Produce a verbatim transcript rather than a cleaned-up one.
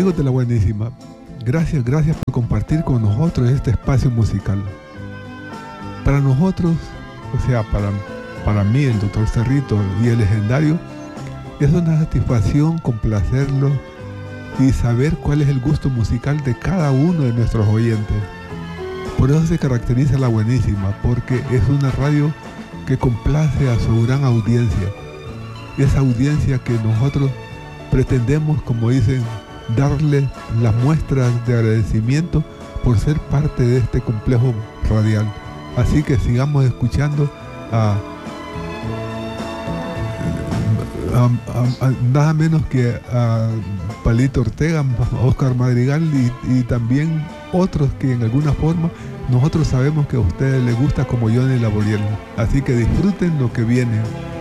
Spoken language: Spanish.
Amigos de La Buenísima, gracias, gracias por compartir con nosotros este espacio musical. Para nosotros, o sea, para, para mí, el doctor Cerrito y el legendario, es una satisfacción complacerlos y saber cuál es el gusto musical de cada uno de nuestros oyentes. Por eso se caracteriza La Buenísima, porque es una radio que complace a su gran audiencia. Esa audiencia que nosotros pretendemos, como dicen, darle las muestras de agradecimiento por ser parte de este complejo radial. Así que sigamos escuchando a, a, a, a nada menos que a Palito Ortega, a Oscar Madrigal y, y también otros que en alguna forma nosotros sabemos que a ustedes les gusta, como Johnny Laboriel. Así que disfruten lo que viene.